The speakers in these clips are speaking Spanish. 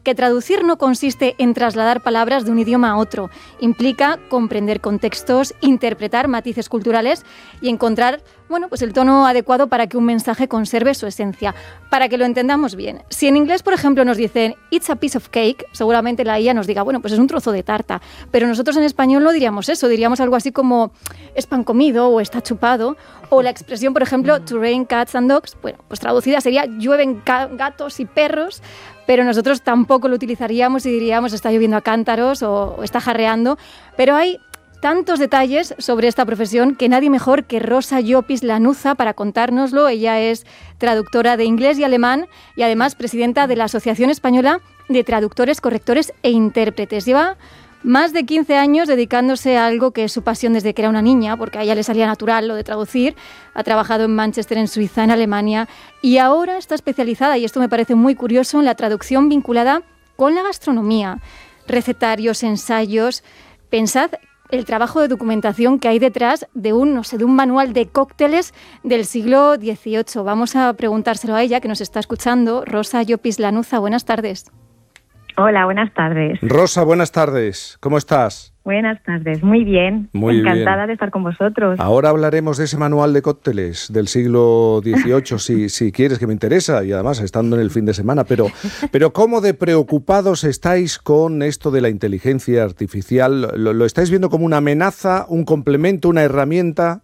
que traducir no consiste en trasladar palabras de un idioma a otro. Implica comprender contextos, interpretar matices culturales y encontrar, pues el tono adecuado para que un mensaje conserve su esencia. Para que lo entendamos bien, si en inglés, por ejemplo, nos dicen "it's a piece of cake", seguramente la IA nos diga, pues es un trozo de tarta. Pero nosotros en español no diríamos eso, diríamos algo así como "es pan comido" o "está chupado". O la expresión, por ejemplo, "to rain cats and dogs", pues traducida sería "llueven gatos y perros", pero nosotros tampoco lo utilizaríamos y diríamos "está lloviendo a cántaros" o "está jarreando". Pero hay tantos detalles sobre esta profesión que nadie mejor que Rosa Llopis Lanuza para contárnoslo. Ella es traductora de inglés y alemán y además presidenta de la Asociación Española de Traductores, Correctores e Intérpretes. Lleva más de 15 años dedicándose a algo que es su pasión desde que era una niña, porque a ella le salía natural lo de traducir. Ha trabajado en Manchester, en Suiza, en Alemania, y ahora está especializada, y esto me parece muy curioso, en la traducción vinculada con la gastronomía. Recetarios, ensayos. Pensad el trabajo de documentación que hay detrás de un manual de cócteles del siglo XVIII. Vamos a preguntárselo a ella, que nos está escuchando. Rosa Llopis Lanuza, buenas tardes. Hola, buenas tardes. Rosa, buenas tardes. ¿Cómo estás? Buenas tardes, muy bien. Muy encantada bien de estar con vosotros. Ahora hablaremos de ese manual de cócteles del siglo XVIII, si quieres, que me interesa, y además estando en el fin de semana. Pero ¿cómo de preocupados estáis con esto de la inteligencia artificial? ¿Lo estáis viendo como una amenaza, un complemento, una herramienta?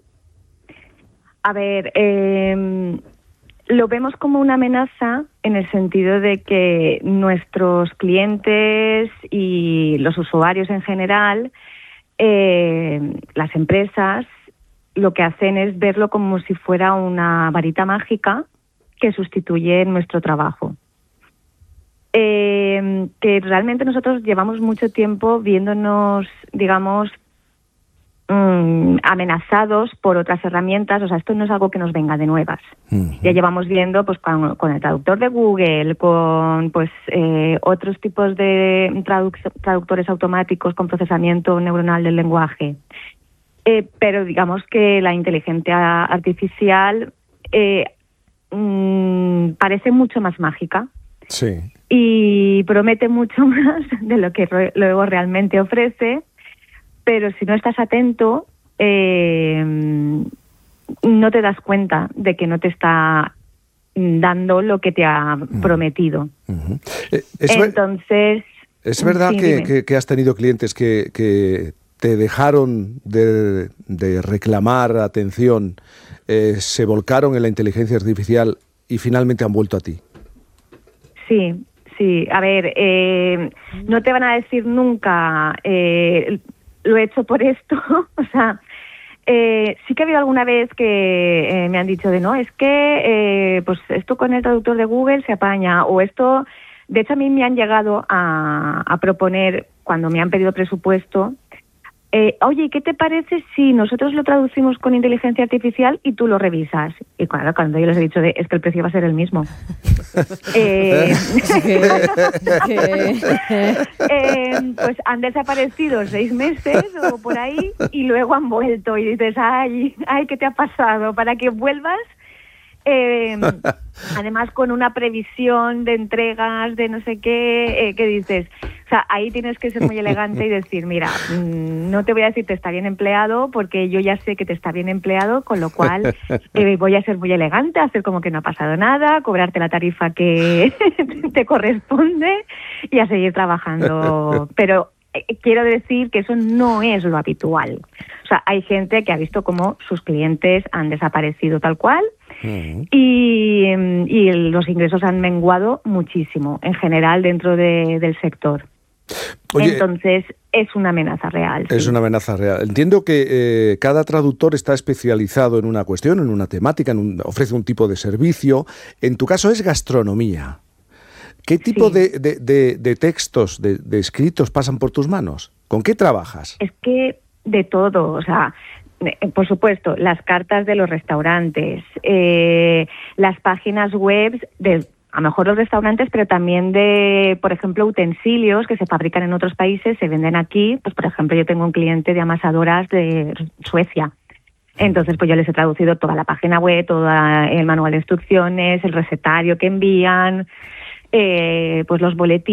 A ver, lo vemos como una amenaza en el sentido de que nuestros clientes y los usuarios en general, las empresas, lo que hacen es verlo como si fuera una varita mágica que sustituye nuestro trabajo. Que realmente nosotros llevamos mucho tiempo viéndonos, digamos, amenazados por otras herramientas. O sea, esto no es algo que nos venga de nuevas. Uh-huh. Ya llevamos viendo con el traductor de Google, con otros tipos de traductores automáticos con procesamiento neuronal del lenguaje. Pero digamos que la inteligencia artificial parece mucho más mágica. Sí. Y promete mucho más de lo que luego realmente ofrece. Pero si no estás atento, no te das cuenta de que no te está dando lo que te ha prometido. Uh-huh. Entonces... ¿Es verdad sí, que has tenido clientes que te dejaron de reclamar atención, se volcaron en la inteligencia artificial y finalmente han vuelto a ti? Sí. A ver, no te van a decir nunca... lo he hecho por esto, o sea, sí que ha habido alguna vez que me han dicho es que pues esto con el traductor de Google se apaña, o esto, de hecho a mí me han llegado a proponer, cuando me han pedido presupuesto, oye, ¿qué te parece si nosotros lo traducimos con inteligencia artificial y tú lo revisas? Y claro, cuando yo les he dicho es que el precio va a ser el mismo. Pues han desaparecido 6 meses o por ahí y luego han vuelto y dices, ay, ¿qué te ha pasado? Para que vuelvas, además con una previsión de entregas, de no sé qué, que dices... O sea, ahí tienes que ser muy elegante y decir, mira, no te voy a decir te está bien empleado, porque yo ya sé que te está bien empleado, con lo cual voy a ser muy elegante, hacer como que no ha pasado nada, cobrarte la tarifa que te corresponde y a seguir trabajando. Pero quiero decir que eso no es lo habitual. O sea, hay gente que ha visto cómo sus clientes han desaparecido tal cual, y los ingresos han menguado muchísimo, en general, dentro del sector. Oye, entonces, es una amenaza real. Es una amenaza real. Entiendo que cada traductor está especializado en una cuestión, en una temática, ofrece un tipo de servicio. En tu caso es gastronomía. ¿Qué tipo de textos, de escritos pasan por tus manos? ¿Con qué trabajas? Es que de todo, o sea... Por supuesto, las cartas de los restaurantes, las páginas web de, a lo mejor los restaurantes, pero también de, por ejemplo, utensilios que se fabrican en otros países, se venden aquí. Pues, por ejemplo, yo tengo un cliente de amasadoras de Suecia. Entonces, pues yo les he traducido toda la página web, todo el manual de instrucciones, el recetario que envían, pues los boletines.